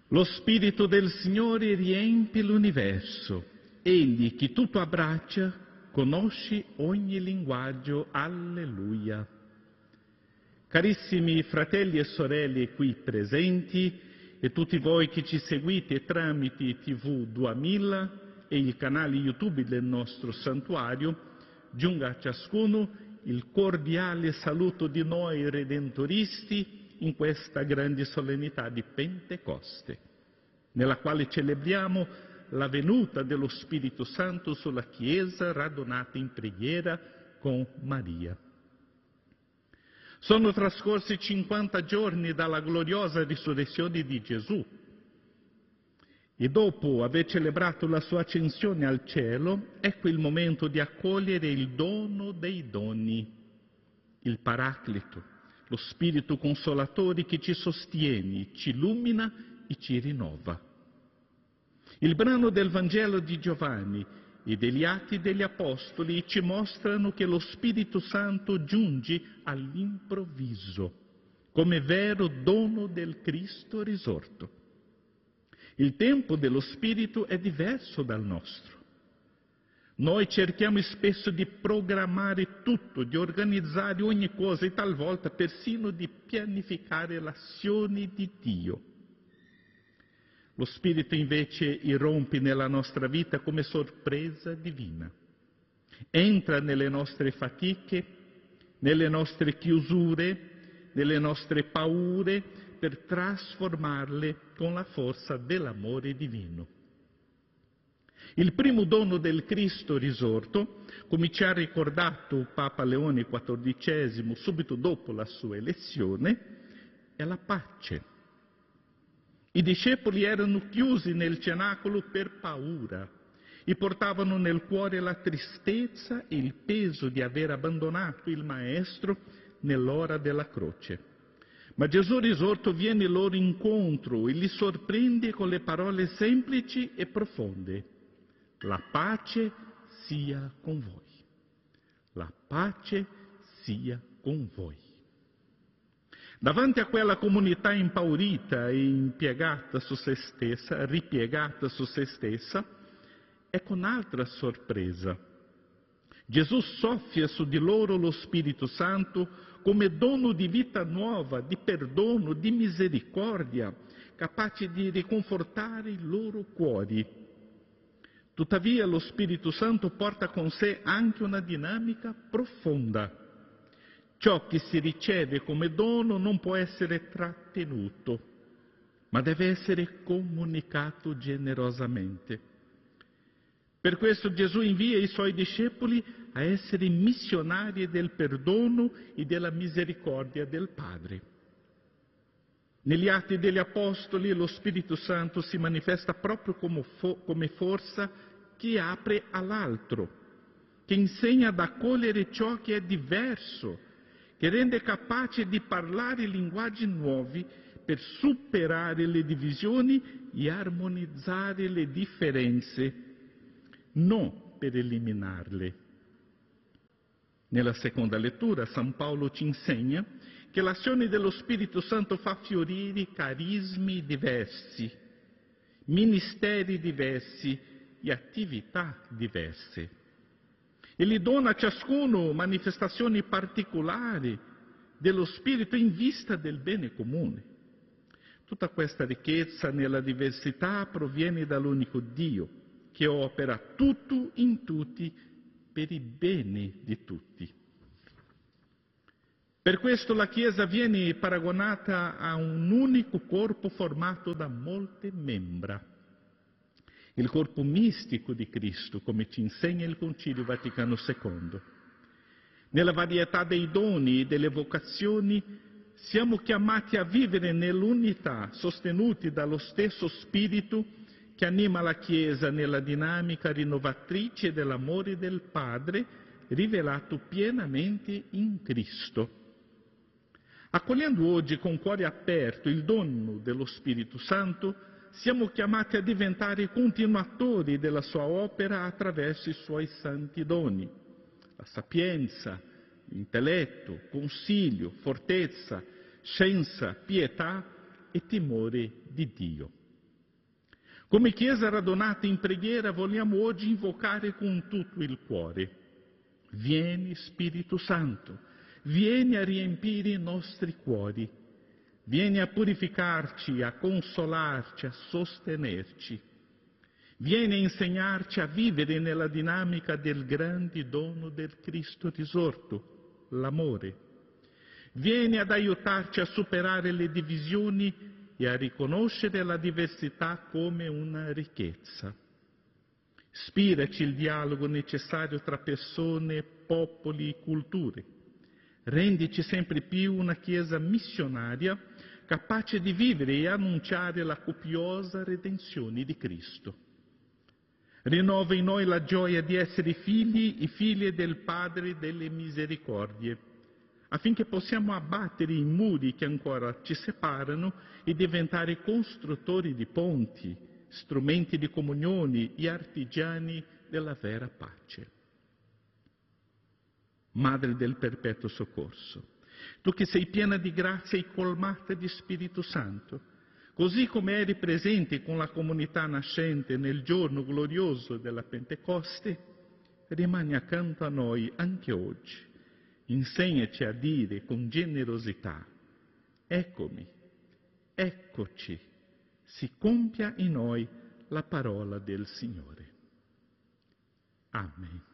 Lo Spirito del Signore riempie l'universo. Egli, che tutto abbraccia, conosce ogni linguaggio. Alleluia. Carissimi fratelli e sorelle qui presenti e tutti voi che ci seguite tramite TV 2000 e il canale YouTube del nostro santuario, giunga a ciascuno il cordiale saluto di noi redentoristi in questa grande solennità di Pentecoste, nella quale celebriamo la venuta dello Spirito Santo sulla Chiesa radunata in preghiera con Maria. Sono trascorsi 50 giorni dalla gloriosa risurrezione di Gesù e dopo aver celebrato la sua ascensione al cielo, ecco il momento di accogliere il dono dei doni, il Paraclito, lo Spirito Consolatore che ci sostiene, ci illumina e ci rinnova. Il brano del Vangelo di Giovanni e degli Atti degli Apostoli ci mostrano che lo Spirito Santo giunge all'improvviso, come vero dono del Cristo risorto. Il tempo dello Spirito è diverso dal nostro. Noi cerchiamo spesso di programmare tutto, di organizzare ogni cosa e talvolta persino di pianificare l'azione di Dio. Lo Spirito invece irrompe nella nostra vita come sorpresa divina. Entra nelle nostre fatiche, nelle nostre chiusure, nelle nostre paure, per trasformarle con la forza dell'amore divino. Il primo dono del Cristo risorto, come ci ha ricordato Papa Leone XIV subito dopo la sua elezione, è la pace. I discepoli erano chiusi nel cenacolo per paura e portavano nel cuore la tristezza e il peso di aver abbandonato il Maestro nell'ora della croce. Ma Gesù risorto viene loro incontro e li sorprende con le parole semplici e profonde. La pace sia con voi. La pace sia con voi. Davanti a quella comunità impaurita e ripiegata su se stessa, ecco un'altra sorpresa. Gesù soffia su di loro lo Spirito Santo come dono di vita nuova, di perdono, di misericordia, capace di riconfortare i loro cuori. Tuttavia lo Spirito Santo porta con sé anche una dinamica profonda. Ciò che si riceve come dono non può essere trattenuto, ma deve essere comunicato generosamente. Per questo Gesù invia i suoi discepoli a essere missionari del perdono e della misericordia del Padre. Negli Atti degli Apostoli lo Spirito Santo si manifesta proprio come forza che apre all'altro, che insegna ad accogliere ciò che è diverso, che rende capace di parlare linguaggi nuovi per superare le divisioni e armonizzare le differenze, non per eliminarle. Nella seconda lettura San Paolo ci insegna che l'azione dello Spirito Santo fa fiorire carismi diversi, ministeri diversi e attività diverse. E gli dona a ciascuno manifestazioni particolari dello Spirito in vista del bene comune. Tutta questa ricchezza nella diversità proviene dall'unico Dio, che opera tutto in tutti per il bene di tutti. Per questo la Chiesa viene paragonata a un unico corpo formato da molte membra. Il corpo mistico di Cristo, come ci insegna il Concilio Vaticano II. Nella varietà dei doni e delle vocazioni siamo chiamati a vivere nell'unità, sostenuti dallo stesso Spirito che anima la Chiesa nella dinamica rinnovatrice dell'amore del Padre rivelato pienamente in Cristo. Accogliendo oggi con cuore aperto il dono dello Spirito Santo, siamo chiamati a diventare continuatori della sua opera attraverso i suoi santi doni, la sapienza, l'intelletto, consiglio, fortezza, scienza, pietà e timore di Dio. Come Chiesa radunata in preghiera vogliamo oggi invocare con tutto il cuore: vieni Spirito Santo, vieni a riempire i nostri cuori, vieni a purificarci, a consolarci, a sostenerci, vieni a insegnarci a vivere nella dinamica del grande dono del Cristo risorto, l'amore. Vieni ad aiutarci a superare le divisioni e a riconoscere la diversità come una ricchezza. Ispiraci il dialogo necessario tra persone, popoli e culture. Rendici sempre più una Chiesa missionaria, capace di vivere e annunciare la copiosa redenzione di Cristo. Rinnova in noi la gioia di essere figli e figlie del Padre delle misericordie, affinché possiamo abbattere i muri che ancora ci separano e diventare costruttori di ponti, strumenti di comunione e artigiani della vera pace. Madre del perpetuo soccorso, tu che sei piena di grazia e colmata di Spirito Santo, così come eri presente con la comunità nascente nel giorno glorioso della Pentecoste, rimani accanto a noi anche oggi. Insegnaci a dire con generosità: eccomi, eccoci, si compia in noi la parola del Signore. Amen.